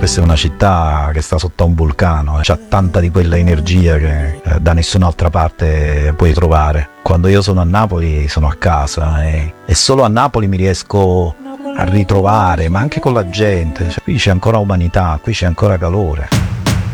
questa è una città che sta sotto a un vulcano, c'ha tanta di quella energia che da nessun'altra parte puoi trovare. Quando io sono a Napoli sono a casa e solo a Napoli mi riesco a ritrovare, ma anche con la gente, cioè, qui c'è ancora umanità, qui c'è ancora calore.